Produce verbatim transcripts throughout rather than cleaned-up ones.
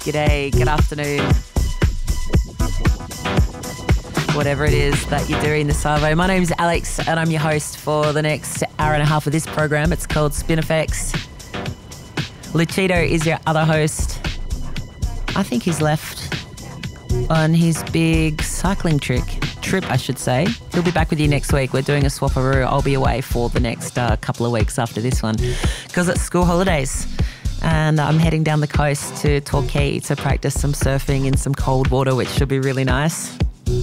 g'day, good afternoon. Whatever it is that you're doing this Savo. My name's Alex and I'm your host for the next hour and a half of this program. It's called Spin Effects. Lucido is your other host. I think he's left on his big cycling trick. Trip, I should say. He'll be back with you next week. We're doing a swap-a-roo. I'll be away for the next uh, couple of weeks after this one because it's school holidays. And I'm heading down the coast to Torquay to practice some surfing in some cold water, which should be really nice.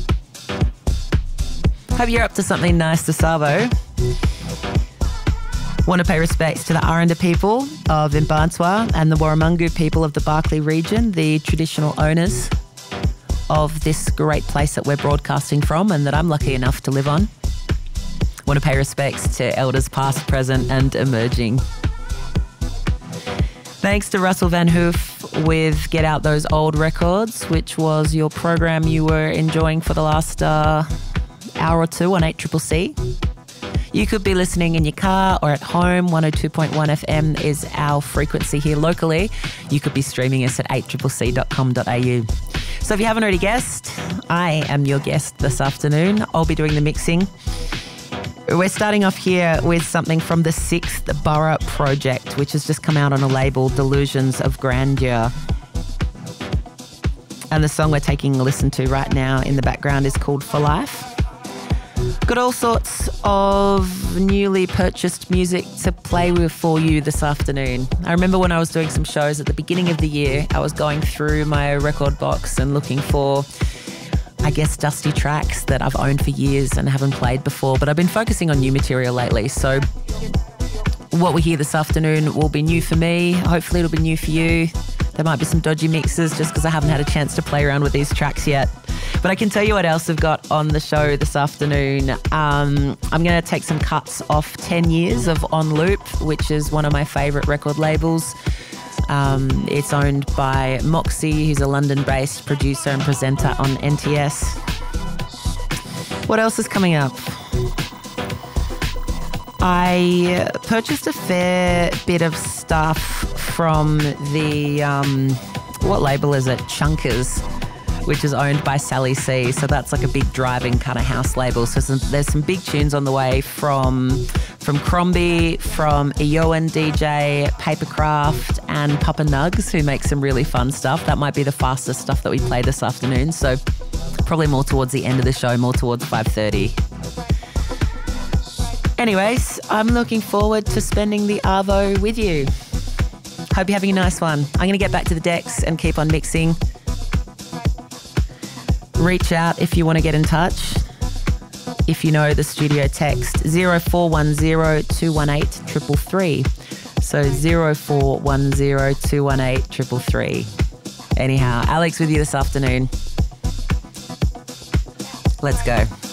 Hope you're up to something nice to Savo. Want to pay respects to the Aranda people of Mparntwe and the Warramungu people of the Barkly region, the traditional owners of this great place that we're broadcasting from and that I'm lucky enough to live on. Want to pay respects to elders past, present and emerging. Thanks to Russell Van Hoof with Get Out Those Old Records, which was your program you were enjoying for the last uh, hour or two on eight C C C. You could be listening in your car or at home. one oh two point one F M is our frequency here locally. You could be streaming us at eight c c c dot com dot a u. So if you haven't already guessed, I am your guest this afternoon. I'll be doing the mixing. We're starting off here with something from the Sixth Borough Project, which has just come out on a label, Delusions of Grandeur. And the song we're taking a listen to right now in the background is called For Life. Got all sorts of newly purchased music to play with for you this afternoon. I remember when I was doing some shows at the beginning of the year, I was going through my record box and looking for, I guess, dusty tracks that I've owned for years and haven't played before, but I've been focusing on new material lately. So what we hear this afternoon will be new for me. Hopefully it'll be new for you. There might be some dodgy mixes just because I haven't had a chance to play around with these tracks yet. But I can tell you what else I've got on the show this afternoon. Um, I'm going to take some cuts off ten years of On Loop, which is one of my favourite record labels. Um, it's owned by Moxie, who's a London-based producer and presenter on N T S. What else is coming up? I purchased a fair bit of stuff from the, um, what label is it? Chunkers, which is owned by Sally C. So that's like a big driving kind of house label. So some, there's some big tunes on the way from from Crombie, from Eoin D J, Papercraft and Papa Nugs, who make some really fun stuff. That might be the fastest stuff that we play this afternoon. So probably more towards the end of the show, more towards five thirty. Anyways, I'm looking forward to spending the Arvo with you. Hope you're having a nice one. I'm going to get back to the decks and keep on mixing. Reach out if you want to get in touch. If you know the studio text, zero four one zero two one eight three three three. So zero four one zero two one eight three three three. Anyhow, Alex with you this afternoon. Let's go.